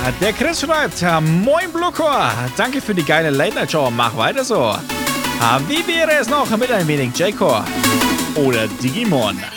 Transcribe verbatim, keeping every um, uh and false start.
Der Chris schreibt, moin Blucor, danke für die geile Late-Night-Show, mach weiter so. Wie wäre es noch mit ein wenig J-Core oder Digimon?